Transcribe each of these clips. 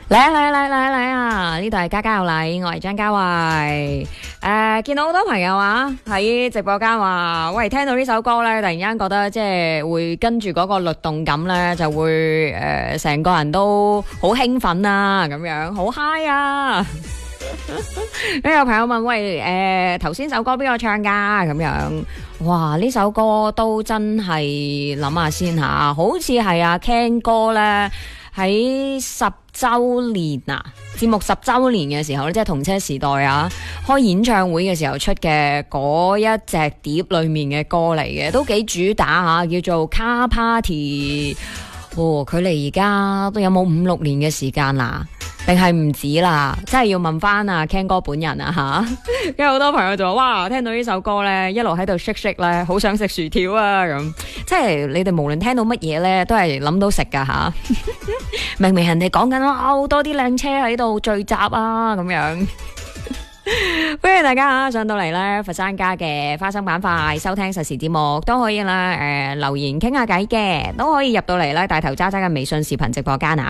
嚟啊！呢度係家家有禮，我係張家慧。見到好多朋友喺直播間話，喂，聽到呢首歌咧，突然間覺得即係會跟住嗰個律動感咧，就會成個人都好興奮啊，咁樣好 high 啊！有朋友問，喂，頭先首歌邊個唱噶？咁樣，哇！呢首歌都真係諗下先吓，好似係阿 Ken 哥咧。喺10週年節目10週年嘅時候咧，即係同車時代開演唱會嘅時候出嘅嗰一隻碟裏面嘅歌嚟嘅，都幾主打叫做 Car Party。距離而家都有冇5-6年嘅時間啦？定係唔止啦？真係要問翻阿 Ken 哥本人因為好多朋友就話，哇，聽到呢首歌咧，一路喺度 shake 咧，好想食薯條啊咁。即係你哋無論聽到乜嘢咧，都係諗到食噶明明人哋講緊好多啲靚車喺度聚集咁樣。歡迎大家上到嚟咧，佛山家嘅花生板塊收聽實時節目都可以啦。留言傾下偈嘅都可以入到嚟咧，大頭渣渣嘅微信視頻直播間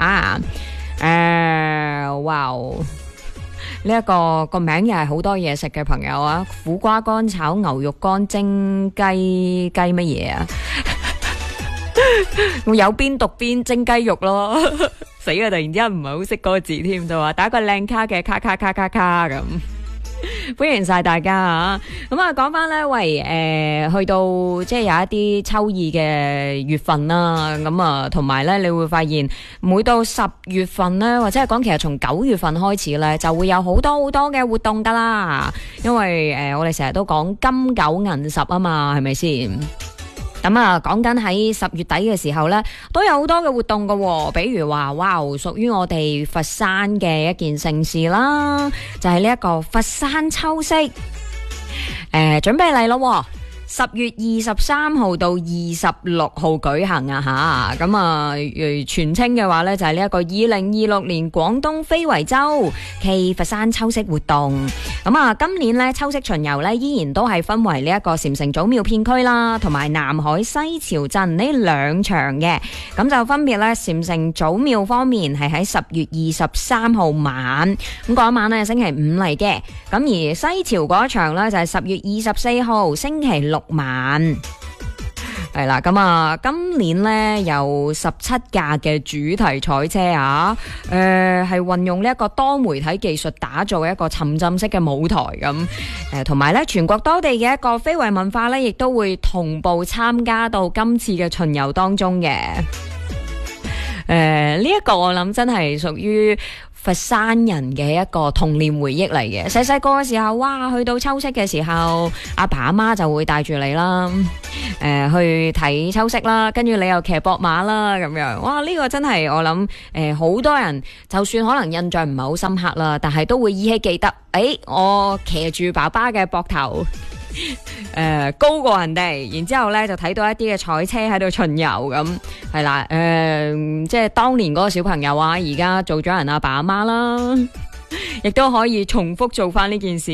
哇！呢一個名又係好多嘢食嘅朋友苦瓜乾炒牛肉乾蒸雞乜嘢我有邊讀邊蒸雞肉咯，死啊！突然之間唔係好識嗰個字添，就話打個靚卡嘅卡咁。歡迎晒大家咁講翻呢，喂，去到即係有一啲秋意嘅月份啦，咁同埋呢，你會發現每到10月份呢，或者係講其實從9月份開始呢，就會有好多嘅活動噶啦，因為我哋成日都講金九銀十啊嘛，係咪先？咁講緊喺10月底嘅時候呢，都有好多嘅活動㗎，比如話，哇，屬於我哋佛山嘅一件盛事啦，就係呢一個佛山秋色，準備嚟咯，10月23號到26號舉行咁全稱嘅話呢，就係呢一個2026年廣東非遺州暨佛山秋色活動。今年呢，秋色巡遊呢，依然都係分為呢一個禪城祖廟片區啦，同埋南海西樵鎮呢2場嘅。咁就分別呢，禪城祖廟方面係喺10月23號晚，咁嗰一晚呢，星期5嚟嘅。咁而西樵嗰一場呢，就係10月24號星期6晚。係啦，今年呢有17架嘅主題賽車係運用呢一個多媒體技術打造一個沉浸式嘅舞台咁，同埋呢全國多地嘅一個非遺文化呢，亦都會同步參加到今次嘅巡遊當中嘅。呢一個我諗真係屬於佛山人嘅一個童年回憶嚟嘅。細個嘅時候，哇，去到秋色嘅時候，阿爸阿媽就會帶住你啦，去睇秋色啦，跟住你又騎膊馬啦，咁樣，哇，呢個真係我諗，好多人就算可能印象唔係好深刻啦，但係都會依稀記得，我騎住爸爸嘅膊頭。高過人哋，然之後咧就睇到一啲嘅賽車喺度巡遊咁，係啦，即係當年嗰個小朋友而家做咗人阿爸阿媽啦，亦都可以重複做翻呢件事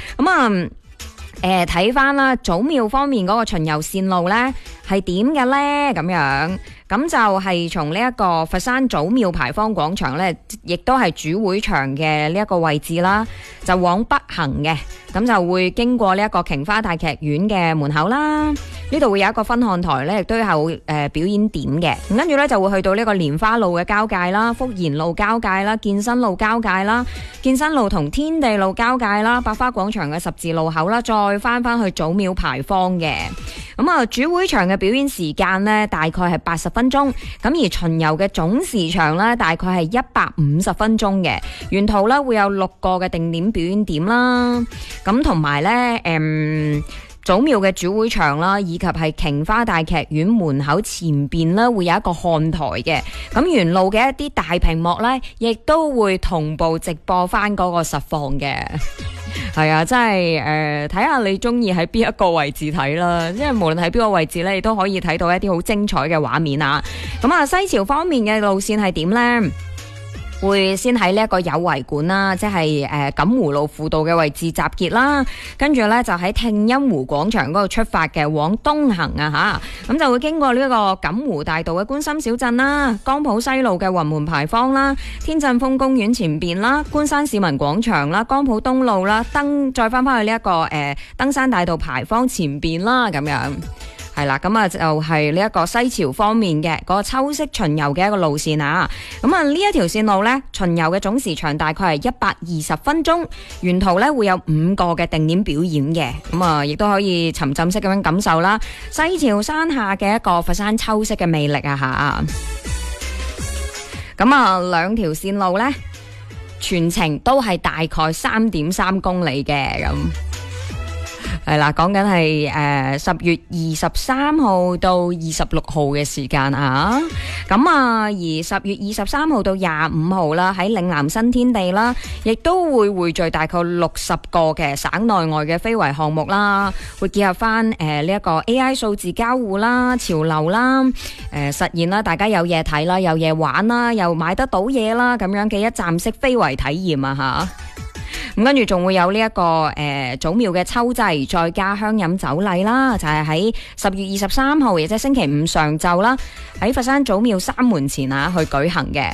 睇翻啦，祖廟方面嗰個巡遊線路咧係點嘅咧？咁樣，咁就係從呢一個佛山祖廟牌坊廣場咧，亦都係主會場嘅呢一個位置啦，就往北行嘅，咁就會經過呢一個瓊花大劇院嘅門口啦。呢度會有一個分看台咧，亦都有表演點嘅。咁跟住咧就會去到呢個蓮花路嘅交界啦、福賢路交界啦、健身路交界啦、健身路同天地路交界啦、百花廣場嘅十字路口啦，再翻去祖廟牌坊嘅。咁主會場嘅表演時間呢，大概係80分鐘，咁而巡遊嘅總時長呢，大概係150分鐘嘅。沿途呢會有6個嘅定點表演點啦，咁同埋呢，祖廟嘅主會場啦，以及係瓊花大劇院門口前邊呢，會有一個看台嘅。咁沿路嘅一啲大屏幕呢，亦都會同步直播翻嗰個實況嘅。係啊，真係睇下你中意喺邊一個位置睇啦，即係無論喺邊個位置咧，你都可以睇到一啲好精彩嘅畫面啊！咁西樵方面嘅路線係點呢？ 會先喺呢一個有為館啦，即係錦湖路輔道嘅位置集結啦，跟住咧就喺聽音湖廣場嗰度出發嘅，往東行啊吓，咁就會經過呢一個錦湖大道嘅觀心小鎮啦，江浦西路嘅雲門牌坊啦，天振峰公園前邊啦，觀山市民廣場啦，江浦東路啦，再翻去呢一個登山大道牌坊前邊啦，咁樣。係啦，咁啊就係呢一個西樵方面嘅嗰個秋色巡遊嘅一個路線啊。咁啊呢一條線路呢，巡遊嘅總時長大概係120分鐘，沿途呢會有5個嘅定點表演嘅。咁啊亦都可以沉浸式咁樣感受啦西樵山下嘅一個佛山秋色嘅魅力啊吓。咁啊兩條線路呢，全程都係大概3.3公里嘅咁。係啦，講緊係10月23號到26號嘅時間啊，咁啊而10月23號到25號啦，喺嶺南新天地啦，亦都會匯聚大概60個嘅省內外嘅非遺項目啦，會結合翻呢一個 AI 數字交互啦、潮流啦，實現啦大家有嘢睇啦、有嘢玩啦、又買得到嘢啦咁樣嘅一站式非遺體驗啊吓。咁跟住仲會有呢一個祖廟嘅秋祭，再加香飲酒禮啦，就係喺10月23號，亦即係星期五上晝啦，喺佛山祖廟山門前去舉行嘅。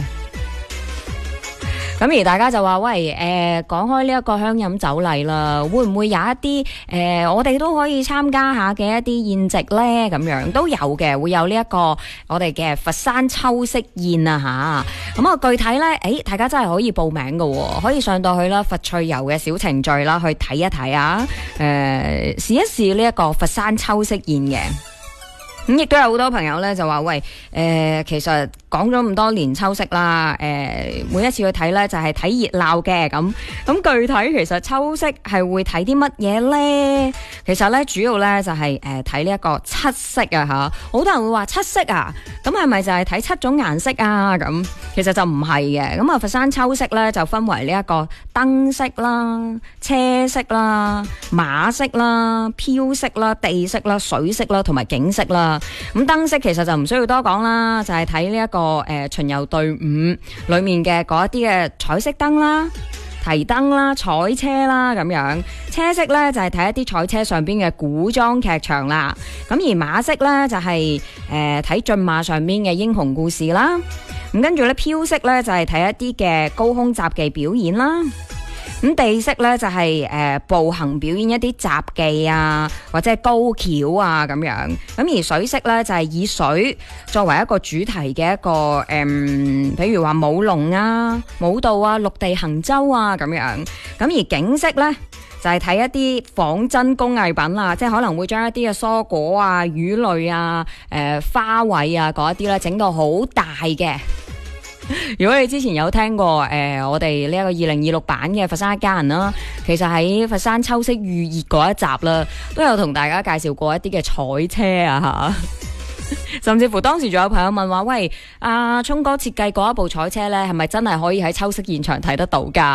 咁而大家就話喂，講開呢一個香飲酒禮啦，會唔會有一啲我哋都可以參加下嘅一啲宴席呢？咁樣都有嘅，會有呢一個我哋嘅佛山秋色宴啊吓。咁啊，具體呢，大家真係可以報名喎，可以上到去啦佛趣遊嘅小程序啦，去睇一睇啊，試一試呢一個佛山秋色宴嘅。咁亦都有好多朋友咧就話喂，其實講咗咁多年秋色啦，每一次去睇咧就係睇熱鬧嘅咁具體其實秋色係會睇啲乜嘢咧？其實咧主要咧就係睇呢一個七色啊吓，好多人會話七色啊，咁係咪就係睇7種顏色啊？咁其實就唔係嘅，咁啊佛山秋色咧就分為呢一個燈色啦、車色啦、馬色啦、飄色啦、地色啦、水色啦同埋景色啦。咁燈飾其實就唔需要多講啦，就係睇呢一個巡遊隊伍裏面嘅嗰一啲嘅彩色燈啦、提燈啦、彩車啦咁樣。車飾呢就係睇一啲彩車上邊嘅古裝劇場啦。咁而馬飾呢就係睇駿馬上邊嘅英雄故事啦。咁跟住呢飄色呢就係睇一啲嘅高空雜技表演啦。咁地色咧就係步行表演一啲雜技啊，或者係高蹺啊咁樣。咁而水色咧就係以水作為一個主題嘅一個譬如話舞龍啊、舞蹈啊、陸地行舟啊咁樣。咁而景色咧就係睇一啲仿真工藝品啊，即係可能會將一啲嘅蔬果啊、魚類啊、花卉啊嗰一啲咧整到好大嘅。如果你之前有聽過我哋呢一個2026版嘅佛山一家人啦，其實喺佛山秋色預熱嗰一集啦，都有同大家介紹過一啲嘅彩車啊吓，甚至乎當時仲有朋友問話，喂，阿聰哥設計嗰一部彩車呢，係咪真係可以喺秋色現場睇得到噶？